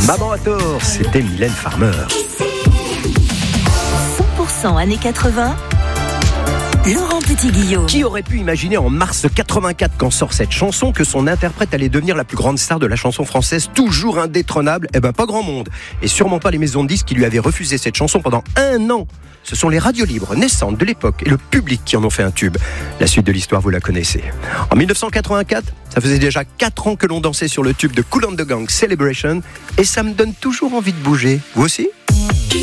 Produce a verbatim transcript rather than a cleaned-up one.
Maman a tort, c'était Mylène Farmer. cent pour cent années quatre-vingts, Laurent Petit-Guillaume. Qui aurait pu imaginer en mars quatre-vingt-quatre, quand sort cette chanson, que son interprète allait devenir la plus grande star de la chanson française, toujours indétrônable? Eh ben pas grand monde. Et sûrement pas les maisons de disques qui lui avaient refusé cette chanson pendant un an. Ce sont les radios libres naissantes de l'époque et le public qui en ont fait un tube. La suite de l'histoire, vous la connaissez. En dix-neuf cent quatre-vingt-quatre, ça faisait déjà quatre ans que l'on dansait sur le tube de Kool and the Gang, Celebration, et ça me donne toujours envie de bouger. Vous aussi ?